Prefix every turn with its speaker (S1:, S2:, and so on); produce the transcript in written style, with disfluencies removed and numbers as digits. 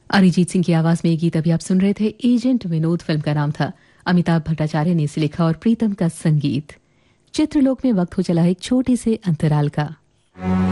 S1: अरिजीत सिंह की आवाज में ये गीत अभी आप सुन रहे थे। एजेंट विनोद फिल्म का नाम था। अमिताभ भट्टाचार्य ने इसे लिखा और प्रीतम का संगीत। चित्रलोक में वक्त हो चला है एक छोटे से अंतराल का।